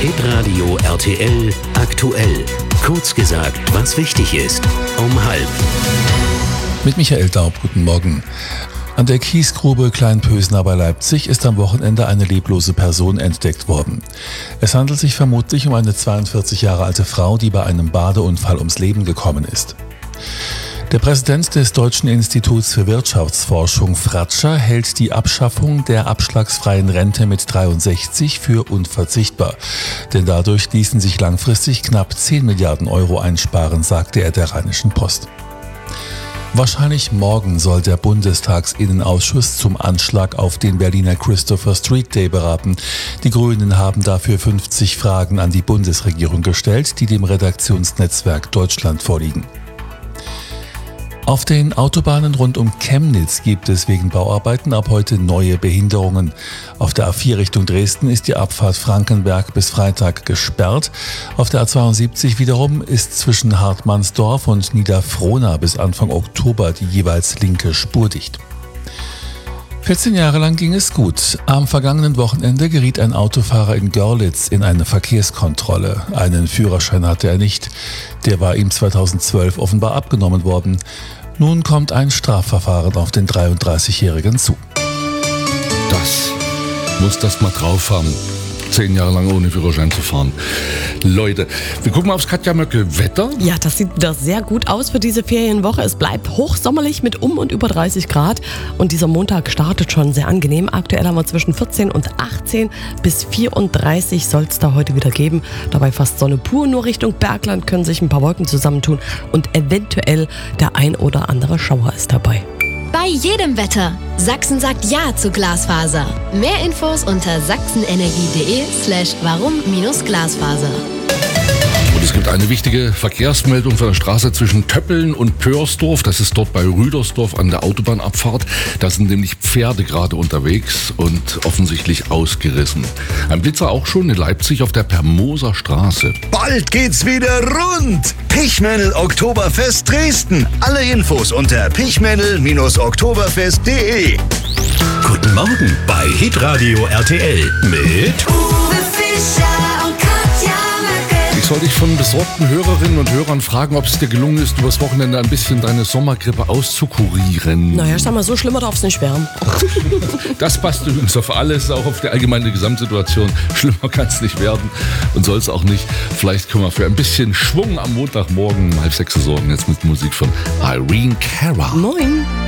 Hitradio RTL aktuell. Kurz gesagt, was wichtig ist. Um 12:30. Mit Michael Daub, guten Morgen. An der Kiesgrube Kleinpösner bei Leipzig ist am Wochenende eine leblose Person entdeckt worden. Es handelt sich vermutlich um eine 42 Jahre alte Frau, die bei einem Badeunfall ums Leben gekommen ist. Der Präsident des Deutschen Instituts für Wirtschaftsforschung, Fratscher, hält die Abschaffung der abschlagsfreien Rente mit 63 für unverzichtbar. Denn dadurch ließen sich langfristig knapp 10 Milliarden Euro einsparen, sagte er der Rheinischen Post. Wahrscheinlich morgen soll der Bundestagsinnenausschuss zum Anschlag auf den Berliner Christopher Street Day beraten. Die Grünen haben dafür 50 Fragen an die Bundesregierung gestellt, die dem Redaktionsnetzwerk Deutschland vorliegen. Auf den Autobahnen rund um Chemnitz gibt es wegen Bauarbeiten ab heute neue Behinderungen. Auf der A4 Richtung Dresden ist die Abfahrt Frankenberg bis Freitag gesperrt. Auf der A72 wiederum ist zwischen Hartmannsdorf und Niederfrohna bis Anfang Oktober die jeweils linke Spur dicht. 14 Jahre lang ging es gut. Am vergangenen Wochenende geriet ein Autofahrer in Görlitz in eine Verkehrskontrolle. Einen Führerschein hatte er nicht. Der war ihm 2012 offenbar abgenommen worden. Nun kommt ein Strafverfahren auf den 33-Jährigen zu. Das muss das mal drauf haben. 10 Jahre lang ohne Führerschein zu fahren. Leute, wir gucken mal aufs Katja Möcke-Wetter. Ja, das sieht wieder sehr gut aus für diese Ferienwoche. Es bleibt hochsommerlich mit und über 30 Grad. Und dieser Montag startet schon sehr angenehm. Aktuell haben wir zwischen 14 und 18 bis 34 soll es da heute wieder geben. Dabei fast Sonne pur. Nur Richtung Bergland können sich ein paar Wolken zusammentun. Und eventuell der ein oder andere Schauer ist dabei. Bei jedem Wetter. Sachsen sagt Ja zu Glasfaser. Mehr Infos unter sachsenenergie.de/warum-Glasfaser. Und es gibt eine wichtige Verkehrsmeldung von der Straße zwischen Töppeln und Pörsdorf. Das ist dort bei Rüdersdorf an der Autobahnabfahrt. Da sind nämlich Pferde gerade unterwegs und offensichtlich ausgerissen. Ein Blitzer auch schon in Leipzig auf der Permoser Straße. Bald geht's wieder rund. Pichmännel Oktoberfest Dresden. Alle Infos unter pichmännel-oktoberfest.de. Guten Morgen bei Hitradio RTL mit Uwe Fischer und Katja Möcke. Ich soll dich von besorgten Hörerinnen und Hörern fragen, ob es dir gelungen ist, übers Wochenende ein bisschen deine Sommergrippe auszukurieren. Naja, ich sag mal, so schlimmer darf es nicht werden. Das passt übrigens auf alles, auch auf die allgemeine Gesamtsituation. Schlimmer kann es nicht werden und soll es auch nicht. Vielleicht können wir für ein bisschen Schwung am Montagmorgen um 5:30 sorgen. Jetzt mit Musik von Irene Cara. Moin.